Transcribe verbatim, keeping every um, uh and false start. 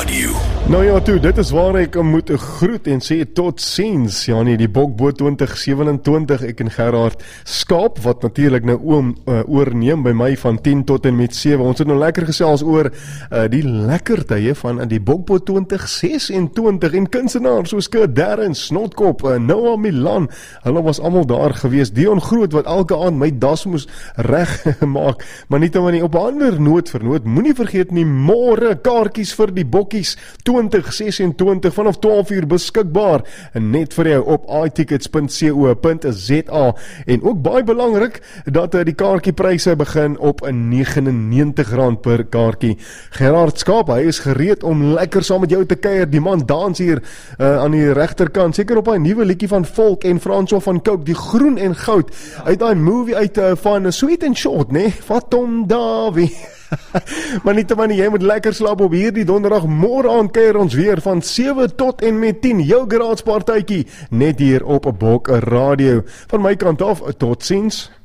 Radio. Nou ja toe, dit is waar ek moet groet en sê tot ziens. Ja nee, die Bokboot twintig sewenentwintig, ek en Gerard Skaap, wat natuurlijk nou oom uh, oorneem by my van tien tot en met sewe. Ons het nou lekker gesels oor uh, die lekkertye van uh, die Bokboot twintig sesentwintig en kunstenaars soos Kurt Darren, Snotkop, uh, Noah Milan, hulle was allemaal daar gewees. Dion Groot wat elke aand my das moes reg maak, maar nie te maar nie op 'n ander noot vir noot, moenie vergeet nie, môre kaartjies vir die bokkies twintig sesentwintig vanaf twaalf uur beskikbaar en net vir jou op i tickets punt co punt za en ook baie belangrik dat uh, die kaartjiepryse begin op negenennegentig rand per kaartjie. Gerard Skaap, hy is gereed om lekker saam met jou te kuier. Die man dans hier uh, aan die regterkant, seker op hy nuwe liedjie van Volk en François van Cooke, die groen en goud, uit daai movie uit uh, van Sweet and Short, nee, Fatom Dawie. Maar nie te man, jy moet lekker slaap op hierdie donderdag. Môre aand kuier ons weer van sewe tot en met tien, jou garaagepartytjie, net hier op 'n Bok Radio. Van my kant af, tot ziens.